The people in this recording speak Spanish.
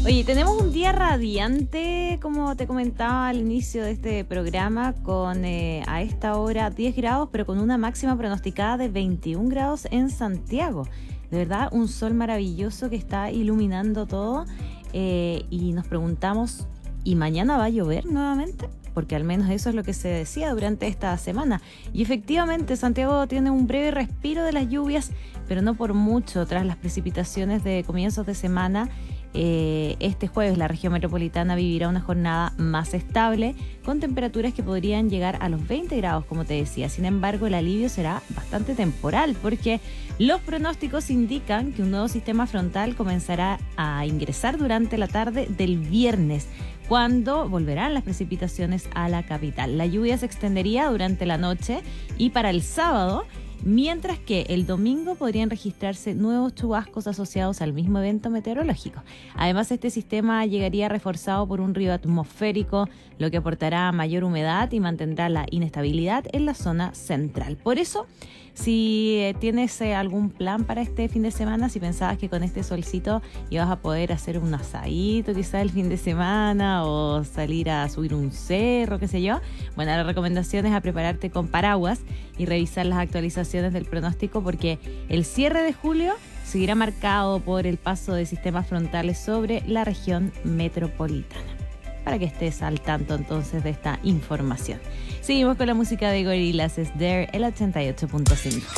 Oye, tenemos un día radiante, como te comentaba al inicio de este programa, con a esta hora 10 grados, pero con una máxima pronosticada de 21 grados en Santiago. De verdad, un sol maravilloso que está iluminando todo y nos preguntamos, ¿y mañana va a llover nuevamente? Porque al menos eso es lo que se decía durante esta semana. Y efectivamente, Santiago tiene un breve respiro de las lluvias, pero no por mucho tras las precipitaciones de comienzos de semana. Este jueves la región metropolitana vivirá una jornada más estable con temperaturas que podrían llegar a los 20 grados, como te decía. Sin embargo, el alivio será bastante temporal porque los pronósticos indican que un nuevo sistema frontal comenzará a ingresar durante la tarde del viernes, cuando volverán las precipitaciones a la capital. La lluvia se extendería durante la noche y para el sábado, mientras que el domingo podrían registrarse nuevos chubascos asociados al mismo evento meteorológico. Además, este sistema llegaría reforzado por un río atmosférico, lo que aportará mayor humedad y mantendrá la inestabilidad en la zona central. Por eso, si tienes algún plan para este fin de semana, si pensabas que con este solcito ibas a poder hacer un asadito quizá el fin de semana o salir a subir un cerro, qué sé yo, bueno, la recomendación es a prepararte con paraguas y revisar las actualizaciones del pronóstico, porque el cierre de julio seguirá marcado por el paso de sistemas frontales sobre la región metropolitana. Para que estés al tanto entonces de esta información. Seguimos con la música de Gorillaz, es There, el 88.5.